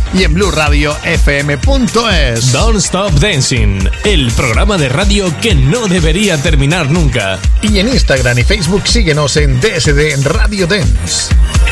y en BluRadioFM.es. Don't Stop Dancing, el programa de radio que no debería terminar nunca. Y en Instagram y Facebook síguenos en DSD Radio Dance.